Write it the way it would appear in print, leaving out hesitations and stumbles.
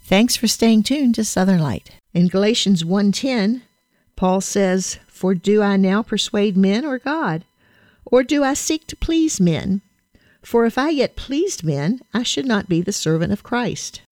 Thanks for staying tuned to Southern Light. In Galatians 1:10, Paul says, "For do I now persuade men or God? Or do I seek to please men? For if I yet pleased men, I should not be the servant of Christ."